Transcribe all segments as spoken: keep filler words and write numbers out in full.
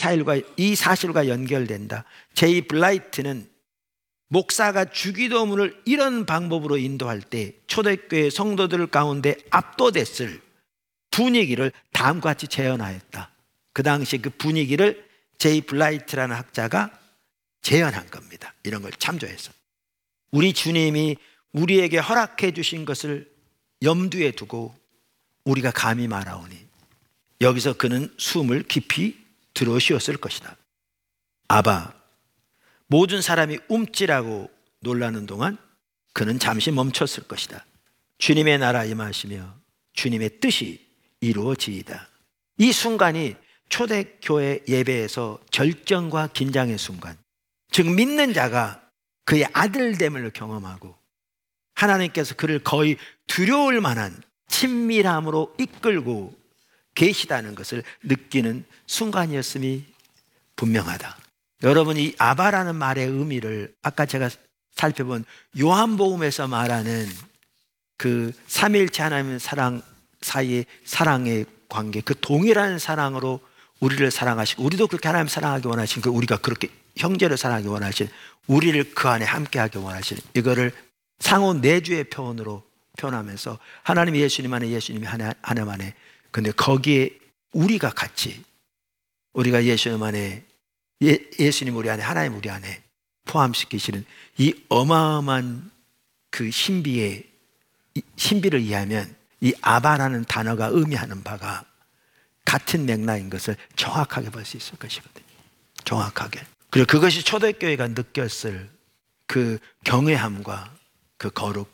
사실과, 이 사실과 연결된다. 제이 블라이트는 목사가 주기도문을 이런 방법으로 인도할 때 초대교회 성도들 가운데 압도됐을 분위기를 다음과 같이 재현하였다. 그 당시 그 분위기를 제이 블라이트라는 학자가 재현한 겁니다. 이런 걸 참조해서 우리 주님이 우리에게 허락해 주신 것을 염두에 두고 우리가 감히 말하오니 여기서 그는 숨을 깊이 들어 쉬었을 것이다. 아바, 모든 사람이 움찔하고 놀라는 동안 그는 잠시 멈췄을 것이다. 주님의 나라 임하시며 주님의 뜻이 이루어지이다. 이 순간이 초대교회 예배에서 절정과 긴장의 순간, 즉 믿는 자가 그의 아들됨을 경험하고 하나님께서 그를 거의 두려울 만한 친밀함으로 이끌고 계시다는 것을 느끼는 순간이었음이 분명하다. 여러분, 이 아바라는 말의 의미를 아까 제가 살펴본 요한복음에서 말하는 그 삼일체 하나님의 사랑 사이의 사랑의 관계, 그 동일한 사랑으로 우리를 사랑하시고 우리도 그렇게 하나님 사랑하기 원하시는, 그 우리가 그렇게 형제를 사랑하기 원하시는, 우리를 그 안에 함께하기 원하시는, 이거를 상호 내주의 표현으로 표현하면서 하나님 예수님 안에, 예수님이 하나, 하나님 안에, 근데 거기에 우리가 같이, 우리가 예수님 안에, 예, 예수님 우리 안에, 하나님 우리 안에 포함시키시는 이 어마어마한 그 신비의, 신비를 이해하면 이 아바라는 단어가 의미하는 바가 같은 맥락인 것을 정확하게 볼 수 있을 것이거든요. 정확하게. 그리고 그것이 초대교회가 느꼈을 그 경외함과 그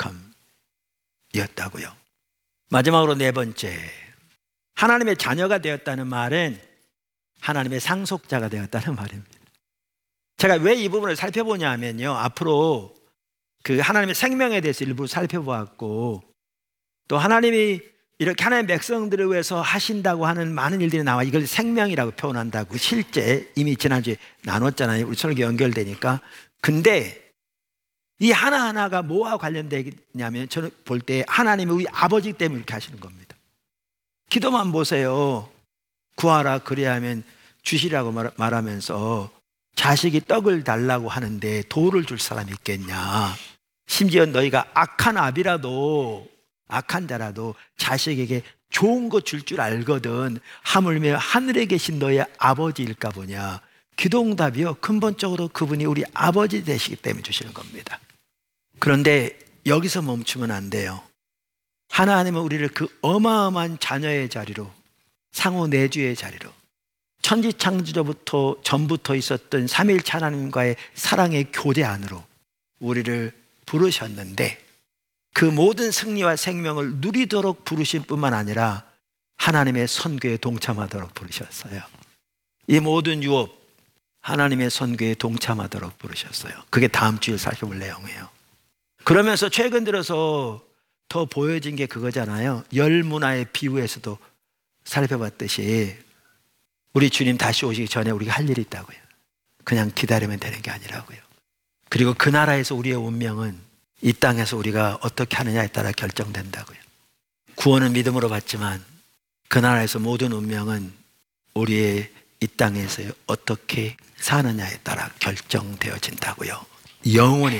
거룩함이었다고요. 마지막으로 네 번째, 하나님의 자녀가 되었다는 말은 하나님의 상속자가 되었다는 말입니다. 제가 왜 이 부분을 살펴보냐 하면요, 앞으로 그 하나님의 생명에 대해서 일부 살펴보았고, 또 하나님이 이렇게 하나님의 백성들을 위해서 하신다고 하는 많은 일들이 나와 이걸 생명이라고 표현한다고 실제 이미 지난주에 나눴잖아요. 우리 설교 연결되니까. 근데 이 하나하나가 뭐와 관련되냐면 저는 볼 때 하나님이 우리 아버지 때문에 이렇게 하시는 겁니다. 기도만 보세요. 구하라 그리하면 주시라고 말하면서 자식이 떡을 달라고 하는데 돌을 줄 사람이 있겠냐. 심지어 너희가 악한 아비라도, 악한 자라도 자식에게 좋은 거 줄 줄 알거든. 하물며 하늘에 계신 너의 아버지일까 보냐. 기도응답이요, 근본적으로 그분이 우리 아버지 되시기 때문에 주시는 겁니다. 그런데 여기서 멈추면 안 돼요. 하나님은 우리를 그 어마어마한 자녀의 자리로, 상호 내주의 자리로, 천지창조부터 전부터 있었던 삼일체 하나님과의 사랑의 교제 안으로 우리를 부르셨는데, 그 모든 승리와 생명을 누리도록 부르신 뿐만 아니라 하나님의 선교에 동참하도록 부르셨어요. 이 모든 유업, 하나님의 선교에 동참하도록 부르셨어요. 그게 다음 주에 살펴볼 내용이에요. 그러면서 최근 들어서 더 보여진 게 그거잖아요. 열 문화의 비유에서도 살펴봤듯이 우리 주님 다시 오시기 전에 우리가 할 일이 있다고요. 그냥 기다리면 되는 게 아니라고요. 그리고 그 나라에서 우리의 운명은 이 땅에서 우리가 어떻게 하느냐에 따라 결정된다고요. 구원은 믿음으로 받지만 그 나라에서 모든 운명은 우리의 이 땅에서 어떻게 사느냐에 따라 결정되어진다고요. 영원히,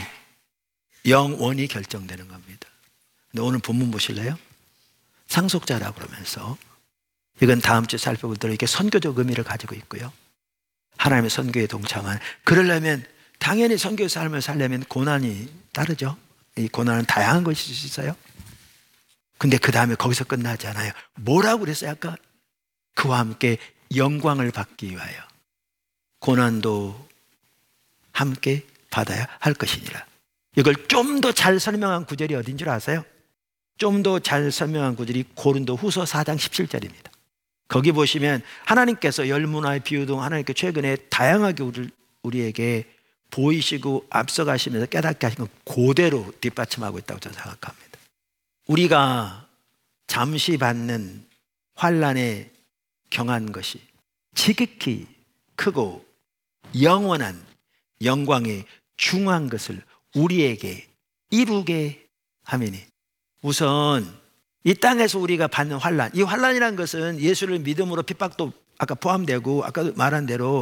영원히 결정되는 겁니다. 근데 오늘 본문 보실래요? 상속자라고 그러면서 이건 다음 주에 살펴보도록 이게 선교적 의미를 가지고 있고요. 하나님의 선교에 동참한, 그러려면 당연히 선교 삶을 살려면 고난이 따르죠. 이 고난은 다양한 것이 있어요. 근데 그 다음에 거기서 끝나지 않아요. 뭐라고 그랬어요 아까? 그와 함께 영광을 받기 위하여 고난도 함께 받아야 할 것이니라. 이걸 좀 더 잘 설명한 구절이 어딘 줄 아세요? 좀 더 잘 설명한 구절이 고린도 후서 사 장 십칠 절입니다. 거기 보시면 하나님께서 열문화의 비유 등 하나님께 최근에 다양하게 우리, 우리에게 보이시고 앞서가시면서 깨닫게 하신 건 그대로 뒷받침하고 있다고 저는 생각합니다. 우리가 잠시 받는 환난에 경한 것이 지극히 크고 영원한 영광의 중요한 것을 우리에게 이루게 하매니, 우선 이 땅에서 우리가 받는 환난, 이 환난이라는 것은 예수를 믿음으로 핍박도 아까 포함되고 아까 말한 대로